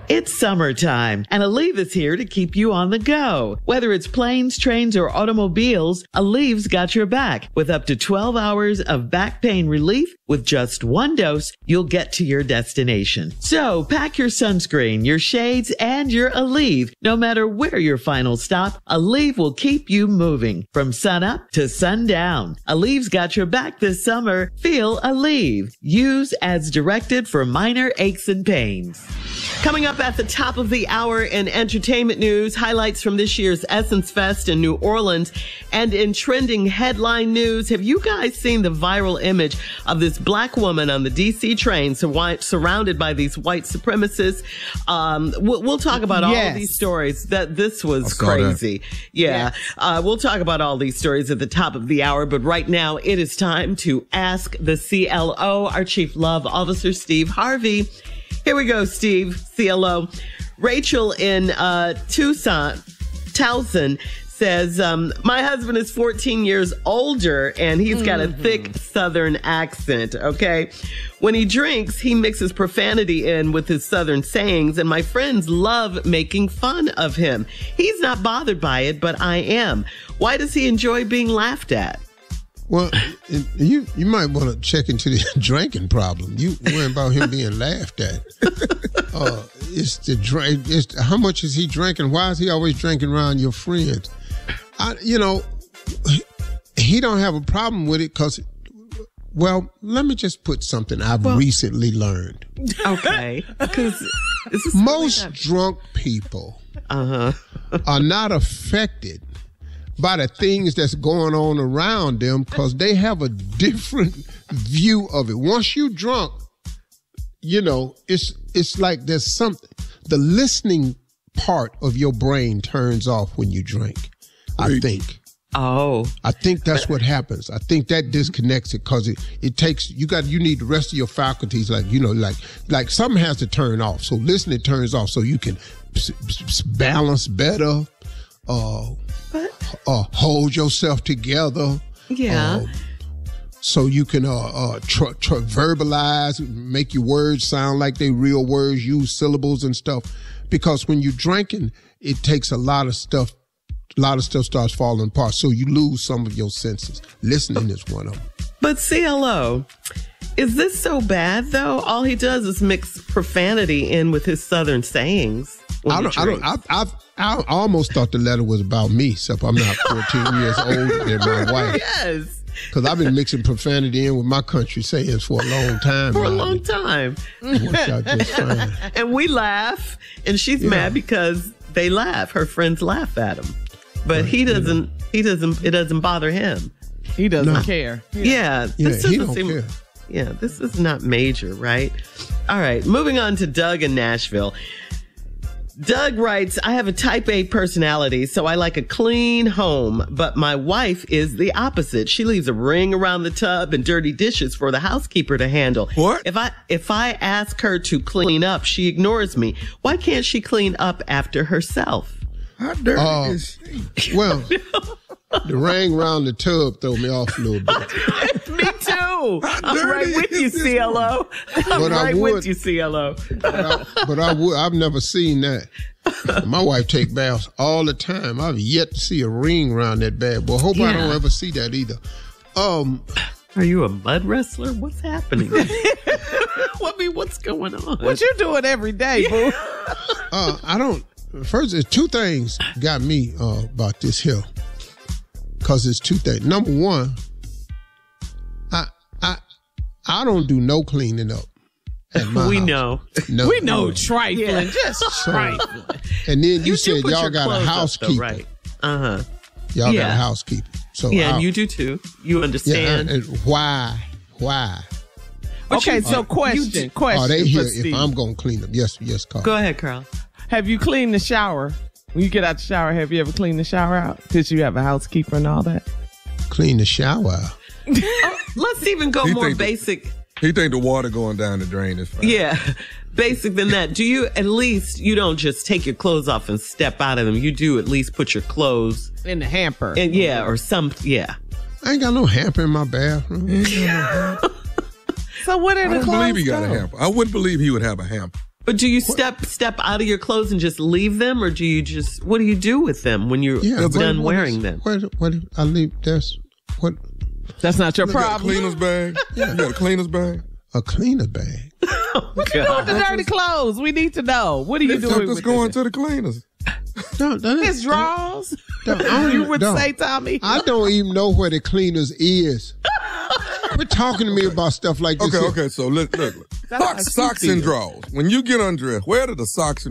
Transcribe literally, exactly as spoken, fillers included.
It's summertime, and Aleve is here to keep you on the go. Whether it's planes, trains, or automobiles, Aleve's got your back. With up to twelve hours of back pain relief, with just one dose, you'll get to your destination. So pack your sunscreen, your shades, and your Aleve. No matter where your final stop, Aleve will keep you moving from sunup to sundown. Aleve's got your back this summer. Feel Aleve. Use as directed for minor aches and pains. Coming up at the top of the hour in entertainment news, highlights from this year's Essence Fest in New Orleans. And in trending headline news, have you guys seen the viral image of this black woman on the D C train sur- surrounded by these white supremacists? Um, we'll, we'll talk about all yes. of these stories. That this was crazy. That. Yeah. Yes. Uh, we'll talk about all these stories at the top of the hour. But right now, it is time to ask the C L O, our Chief Love Officer, Steve Harvey. Here we go, Steve, C L O. Rachel in uh, Tucson, Towson, says, um, my husband is fourteen years older and he's got mm-hmm. a thick Southern accent, okay? When he drinks, he mixes profanity in with his Southern sayings, and my friends love making fun of him. He's not bothered by it, but I am. Why does he enjoy being laughed at? Well, you you might want to check into the drinking problem. You worry about him being laughed at. Uh, it's the drink. It's how much is he drinking? Why is he always drinking around your friends? I, you know, he don't have a problem with it because, well, let me just put something I've well, recently learned. Okay, because most drunk people uh-huh. are not affected by the things that's going on around them because they have a different view of it. Once you drunk, you know, it's it's like there's something. The listening part of your brain turns off when you drink, I think. Oh. I think that's what happens. I think that disconnects it because it, it takes, you got, you need the rest of your faculties, like, you know, like, like something has to turn off. So listening turns off so you can s- s- balance better. Uh, uh, hold yourself together. Yeah. Uh, so you can uh, uh, tr- tr- verbalize, make your words sound like they real words, use syllables and stuff. Because when you're drinking, it takes a lot of stuff. A lot of stuff starts falling apart. So you lose some of your senses. Listening is one of them. But C L O, is this so bad though? All he does is mix profanity in with his Southern sayings. I don't, I don't, I, I, I almost thought the letter was about me, except I'm not fourteen years older than my wife. Yes. Because I've been mixing profanity in with my country sayings for a long time. For a long time. And we laugh, and she's yeah. mad because they laugh. Her friends laugh at him. But right, he doesn't, you know. he doesn't, it doesn't bother him. He doesn't no. care. Yeah. yeah this yeah, he don't seem, care. Yeah, this is not major, right? All right, moving on to Doug in Nashville. Doug writes, I have a type A personality, so I like a clean home, but my wife is the opposite. She leaves a ring around the tub and dirty dishes for the housekeeper to handle. What? If I if I ask her to clean up, she ignores me. Why can't she clean up after herself? How dirty uh, is she? Well, the ring around the tub threw me off a little bit. Me too. I'm right with you, C L O. I'm but right would, with you, C L O. but I, but I would. I've never seen that. My wife take baths all the time. I've yet to see a ring around that bad boy. Hope yeah. I don't ever see that either. Um, Are you a mud wrestler? What's happening? I mean, what's going on? What you doing every day, boo? uh, I don't. First, there's two things got me uh, about this here. Because it's two things. Number one, I I I don't do no cleaning up at my we house. know. No. We know trifling. Yeah. Just so, trifling. And then you, you said y'all got a housekeeper. Though, right. Uh-huh. Y'all yeah. got a housekeeper. So yeah, I'll, and you do too. You understand. Yeah, and, and why? Why? Okay, you, so uh, question. Question. Are they here Steve. if I'm going to clean them? Yes, yes, Carl. Go ahead, Carl. Have you cleaned the shower? When you get out the shower, have you ever cleaned the shower out? Did you have a housekeeper and all that? Clean the shower out. Oh, let's even go he more basic. The, he think the water going down the drain is fine. Yeah, basic than that. Do you at least, you don't just take your clothes off and step out of them. You do at least put your clothes in the hamper. And yeah, or some, yeah. I ain't got no hamper in my bathroom. So what are the I don't clothes believe he got go? a hamper. I wouldn't believe he would have a hamper. But do you step step out of your clothes and just leave them, or do you just what do you do with them when you're yeah, done what, wearing what, them? What, what I leave? That's what. That's not your you problem. Got a cleaner's bag. Yeah. You got a cleaner's bag. A cleaner bag. What you doing with the dirty clothes? We need to know. What are you it's doing just with going it? to the cleaners. No, that is, His drawers. No, I You would no. say, Tommy. I don't even know where the cleaners is. Quit talking to me about stuff like this. Okay, here. okay. So look, look, look. That's Socks, socks and drawers. When you get undressed, where do the socks and